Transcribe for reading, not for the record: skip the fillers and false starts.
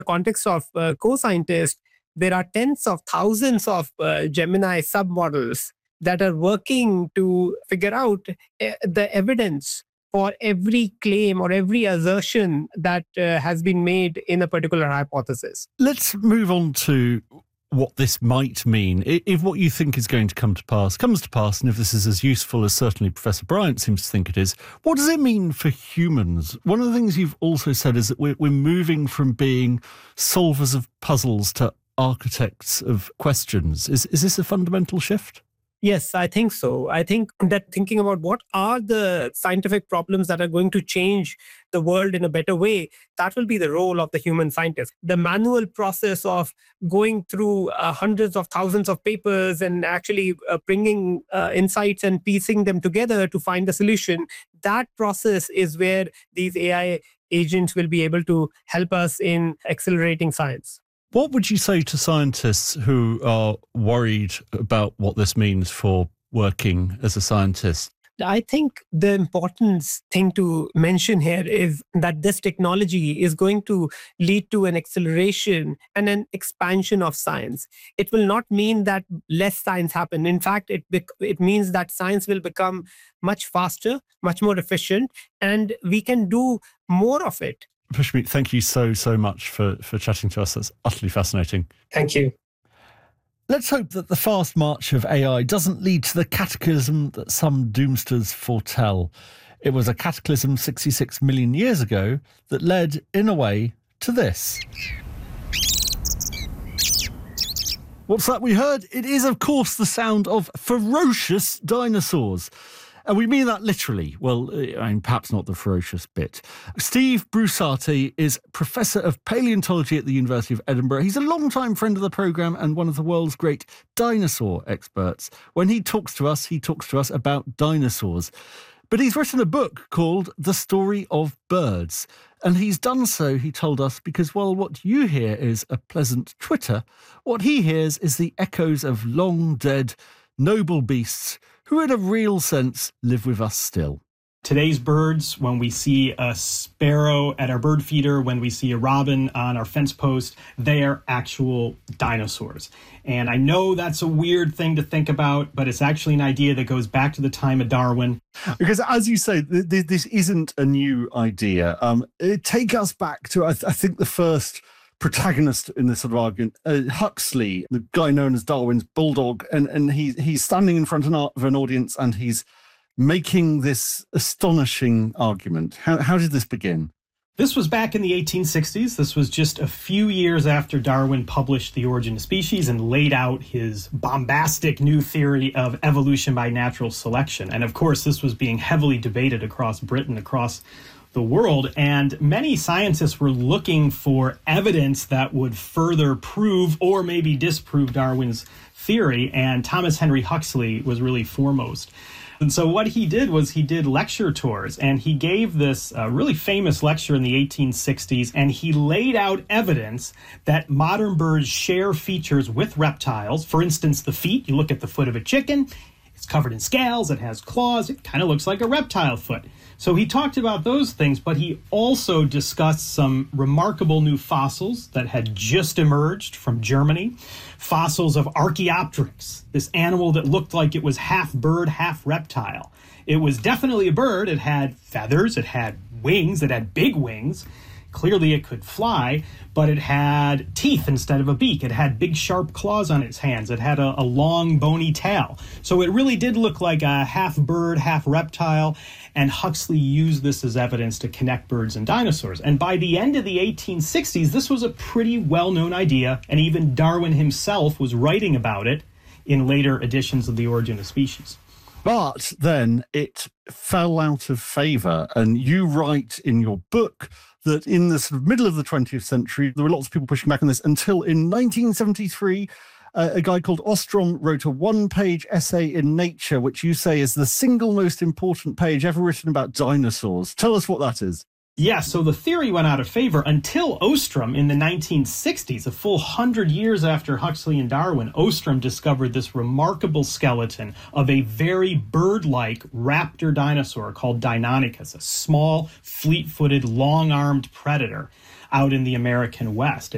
context of co-scientists, there are tens of thousands of Gemini submodels that are working to figure out the evidence for every claim or every assertion that has been made in a particular hypothesis. Let's move on to what this might mean. If what you think is going to come to pass comes to pass, and if this is as useful as certainly Professor Bryant seems to think it is, what does it mean for humans? One of the things you've also said is that we're moving from being solvers of puzzles to architects of questions. Is this a fundamental shift? Yes, I think so. I think that thinking about what are the scientific problems that are going to change the world in a better way, that will be the role of the human scientist. The manual process of going through hundreds of thousands of papers and actually bringing insights and piecing them together to find a solution, that process is where these AI agents will be able to help us in accelerating science. What would you say to scientists who are worried about what this means for working as a scientist? I think the important thing to mention here is that this technology is going to lead to an acceleration and an expansion of science. It will not mean that less science happen. In fact, it means that science will become much faster, much more efficient, and we can do more of it. Pushmeet, thank you so much for chatting to us. That's utterly fascinating. Thank you. Let's hope that the fast march of AI doesn't lead to the cataclysm that some doomsters foretell. It was a cataclysm 66 million years ago that led, in a way, to this. What's that we heard? It is, of course, the sound of ferocious dinosaurs. And we mean that literally. Well, perhaps not the ferocious bit. Steve Brusatte is Professor of Paleontology at the University of Edinburgh. He's a long-time friend of the programme and one of the world's great dinosaur experts. When he talks to us about dinosaurs. But he's written a book called The Story of Birds. And he's done so, he told us, because while what you hear is a pleasant twitter, what he hears is the echoes of long-dead, noble beasts who in a real sense live with us still. Today's birds, when we see a sparrow at our bird feeder, when we see a robin on our fence post, they are actual dinosaurs. And I know that's a weird thing to think about, but it's actually an idea that goes back to the time of Darwin. Because as you say, this isn't a new idea. Take us back to, I think, the first protagonist in this sort of argument, Huxley, the guy known as Darwin's bulldog, and he's standing in front of an audience and he's making this astonishing argument. How did this begin? This was back in the 1860s. This was just a few years after Darwin published The Origin of Species and laid out his bombastic new theory of evolution by natural selection. And of course, this was being heavily debated across Britain, across the world, and many scientists were looking for evidence that would further prove or maybe disprove Darwin's theory, and Thomas Henry Huxley was really foremost. And so what he did was he did lecture tours, and he gave this really famous lecture in the 1860s, and he laid out evidence that modern birds share features with reptiles. For instance, the feet. You look at the foot of a chicken, it's covered in scales, it has claws, it kind of looks like a reptile foot. So he talked about those things, but he also discussed some remarkable new fossils that had just emerged from Germany. Fossils of Archaeopteryx, this animal that looked like it was half bird, half reptile. It was definitely a bird. It had feathers, it had wings, it had big wings. Clearly it could fly, but it had teeth instead of a beak. It had big sharp claws on its hands. It had a long bony tail. So it really did look like a half bird, half reptile, and Huxley used this as evidence to connect birds and dinosaurs. And by the end of the 1860s, this was a pretty well-known idea, and even Darwin himself was writing about it in later editions of The Origin of Species. But then it fell out of favour, and you write in your book that in the sort of middle of the 20th century, there were lots of people pushing back on this until in 1973, a guy called Ostrom wrote a one-page essay in Nature, which you say is the single most important page ever written about dinosaurs. Tell us what that is. Yeah, so the theory went out of favor until Ostrom in the 1960s, a full 100 years after Huxley and Darwin. Ostrom discovered this remarkable skeleton of a very bird-like raptor dinosaur called Deinonychus, a small, fleet-footed, long-armed predator out in the American West.